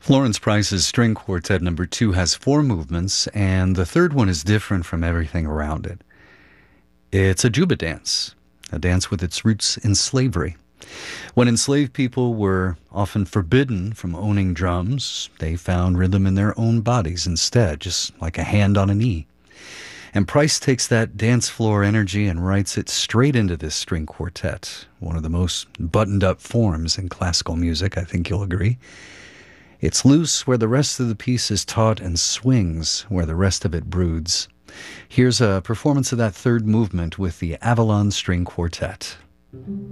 Florence Price's String Quartet number 2 has 4 movements, and the third one is different from everything around it. It's a juba dance, a dance with its roots in slavery. When enslaved people were often forbidden from owning drums, they found rhythm in their own bodies instead, just like a hand on a knee. And Price takes that dance floor energy and writes it straight into this string quartet, one of the most buttoned up forms in classical music, I think you'll agree. It's loose where the rest of the piece is taut and swings where the rest of it broods. Here's a performance of that third movement with the Avalon String Quartet.